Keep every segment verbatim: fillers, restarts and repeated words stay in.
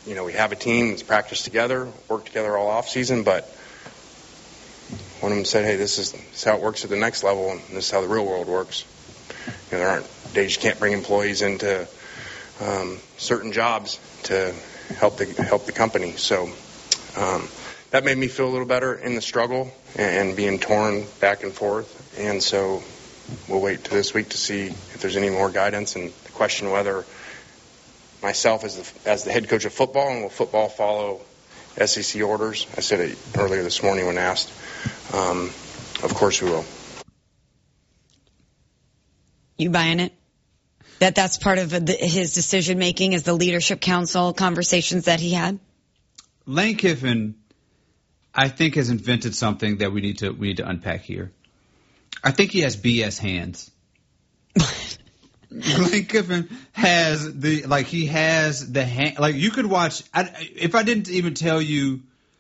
you know, we have a team that's practiced together, worked together all off season, but one of them said, hey, this is, this is how it works at the next level, and this is how the real world works. You know, there aren't days you can't bring employees into um, certain jobs to help the help the company. So um, that made me feel a little better in the struggle and, and being torn back and forth. And so we'll wait to this week to see if there's any more guidance and question whether myself as the as the head coach of football, and will football follow S E C orders. I said it earlier this morning when asked. Um, of course we will. You buying it? That that's part of the, his decision making, is the leadership council conversations that he had? Lane Kiffin, I think, has invented something that we need to we need to unpack here. I think he has B S hands. Lane Kiffin has the like he has the hand, like you could watch. I, if I didn't even tell you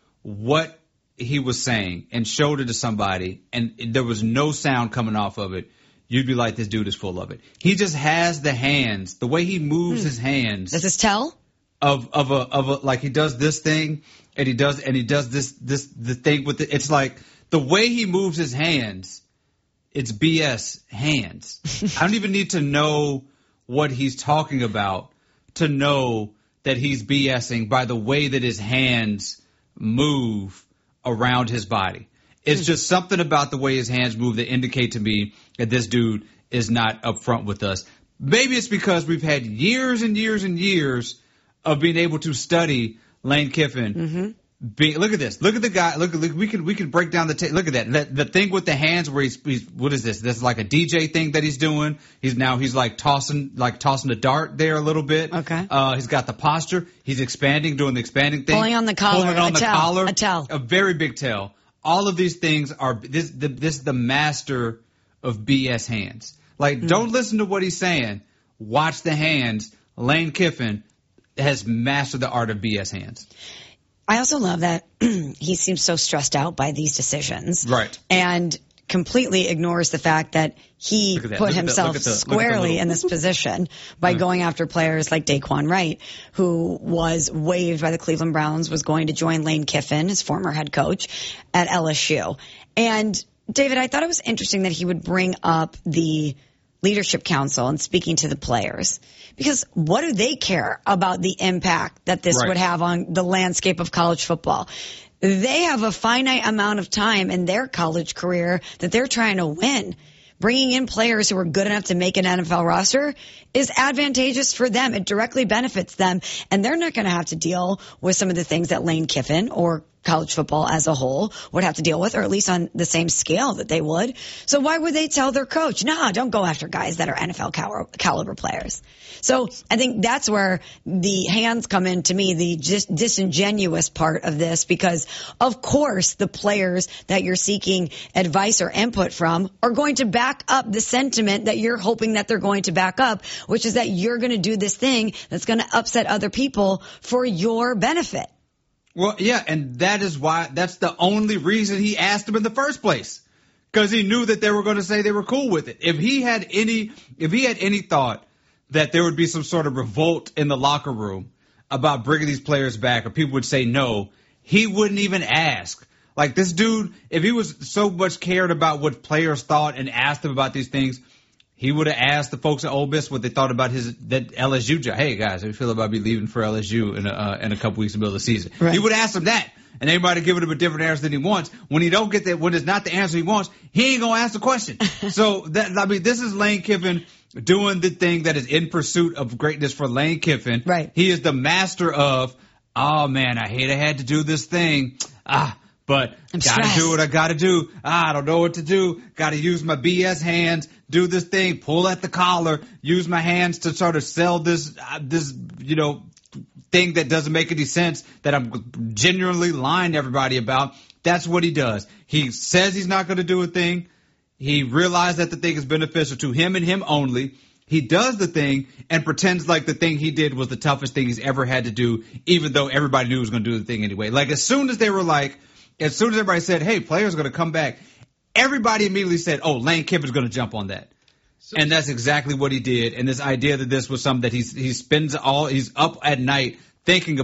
what he was saying and showed it to somebody, and there was no sound coming off of it, you'd be like, this dude is full of it. He just has the hands, the way he moves hmm. his hands. Does this tell? Of of a of a like he does this thing and he does and he does this this the thing with it. It's like the way he moves his hands. It's B S hands. I don't even need to know what he's talking about to know that he's BSing by the way that his hands move around his body. It's just something about the way his hands move that indicate to me that this dude is not upfront with us. Maybe it's because we've had years and years and years of being able to study Lane Kiffin. Mm-hmm. Be, look at this. Look at the guy. Look, look we can we can break down the ta- look at that. The, the thing with the hands where he's, he's what is this? This is like a D J thing that he's doing. He's now he's like tossing like tossing the dart there a little bit. Okay. Uh, he's got the posture. He's expanding, doing the expanding thing. Pulling on the collar. Pulling on a the tell, collar. A tell. A very big tell. All of these things are this. The, this is the master of B S hands. Like, mm. don't listen to what he's saying. Watch the hands. Lane Kiffin has mastered the art of B S hands. I also love that he seems so stressed out by these decisions. Right. And completely ignores the fact that he that. put look himself the, the, squarely little... in this position by mm. going after players like Daquan Wright, who was waived by the Cleveland Browns, was going to join Lane Kiffin, his former head coach, at L S U. And, David, I thought it was interesting that he would bring up the leadership council and speaking to the players, because what do they care about the impact that this right. would have on the landscape of college football? They have a finite amount of time in their college career that they're trying to win. Bringing in players who are good enough to make an N F L roster is advantageous for them. It directly benefits them, and they're not going to have to deal with some of the things that Lane Kiffin or college football as a whole would have to deal with, or at least on the same scale that they would. So why would they tell their coach, nah, don't go after guys that are N F L cal- caliber players? So I think that's where the hands come in to me, the just disingenuous part of this, because of course the players that you're seeking advice or input from are going to back up the sentiment that you're hoping that they're going to back up, which is that you're going to do this thing that's going to upset other people for your benefit. Well, yeah, and that is why that's the only reason he asked him in the first place, because he knew that they were going to say they were cool with it. If he had any, if he had any thought that there would be some sort of revolt in the locker room about bringing these players back, or people would say no, he wouldn't even ask. Like, this dude, if he was so much cared about what players thought and asked them about these things, he would have asked the folks at Ole Miss what they thought about his that L S U job. Hey guys, how do you feel about me leaving for L S U in a, uh, in a couple weeks in the middle of the season? Right. He would have asked them that, and they might have given him a different answer than he wants. When he don't get that, when it's not the answer he wants, he ain't gonna ask the question. So that I mean, this is Lane Kiffin doing the thing that is in pursuit of greatness for Lane Kiffin. Right. He is the master of, oh man, I hate I had to do this thing. Ah. But I'm gotta stressed. do what I gotta do. Ah, I don't know what to do. Gotta use my B S hands, do this thing, pull at the collar, use my hands to sort of sell this, uh, this, you know, thing that doesn't make any sense, that I'm genuinely lying to everybody about. That's what he does. He says he's not going to do a thing. He realized that the thing is beneficial to him and him only. He does the thing and pretends like the thing he did was the toughest thing he's ever had to do, even though everybody knew he was going to do the thing anyway. Like, as soon as they were like, as soon as everybody said, hey, players are going to come back, everybody immediately said, oh, Lane Kiffin's going to jump on that. So, and that's exactly what he did. And this idea that this was something that he's, he spends all, he's up at night thinking about.